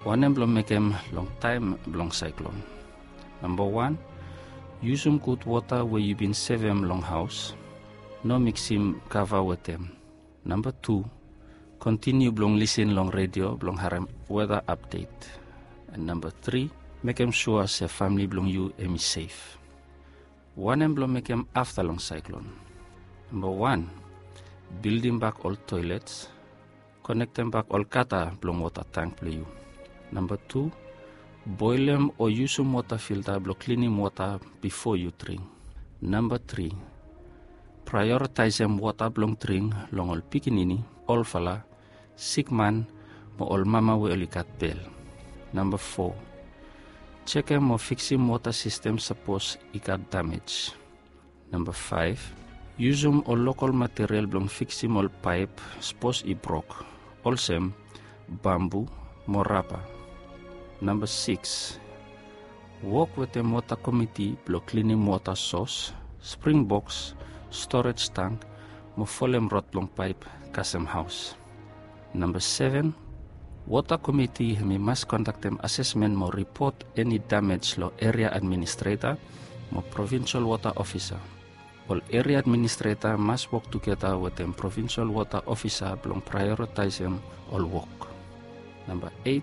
One blong make em long time blong cyclone. Number 1, use some good water where you been save em long house. No mix him cover with them. Number 2, continue blong listen long radio blong harem weather update. And number 3, make em sure say family blong you em is safe. One em blong make em after long cyclone. Number 1, building back all toilets, connect them back all kata blong water tank play you. Number 2, boil them or use some water filter blong cleaning water before you drink. Number 3, prioritize them water blong drink long all pikinini, all fala, sick man, mo all mama we olikat bell. Number 4, check them or fix him water system suppose it got damage. Number 5, use them all local material blong fix him all pipe suppose it broke. Also bamboo, morapa. Number 6, work with the water committee blong cleaning water source, spring box, storage tank, mo folem rot blong pipe kasem house. Number 7, water committee me must conduct them assessment mo report any damage lo area administrator mo provincial water officer. All area administrator must work together with them provincial water officer blong prioritize them all work. Number 8,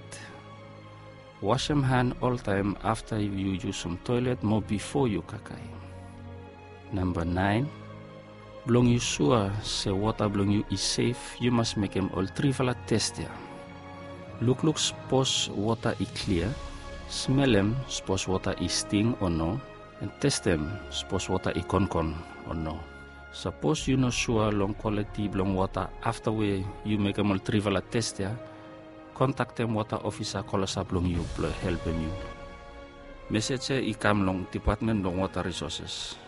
wash them hand all time after you use some toilet more before you kakai. Number 9, blong you sure say water blong you is safe, you must make them all trivala test ya. Look suppose water is clear, smell them suppose water is sting or no, and test them suppose water is con or no. Suppose you know sure long quality blong water after way you make them all trivala test ya, contact them water officer call us up long you help you. Message ikam long Department of Water Resources.